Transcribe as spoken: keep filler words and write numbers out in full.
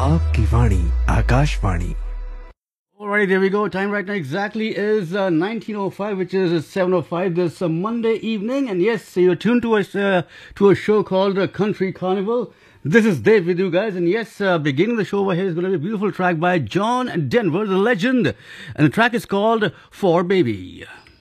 आपकी वाणी Akashvani. Alright, there we go. Time right now exactly is uh, nineteen oh five, which is seven oh five this uh, Monday evening. And yes, you're tuned to a, uh, to a show called uh, Country Carnival. This is Dave with you guys. And yes, uh, beginning the show over here is going to be a beautiful track by John Denver, the legend. And the track is called For Baby.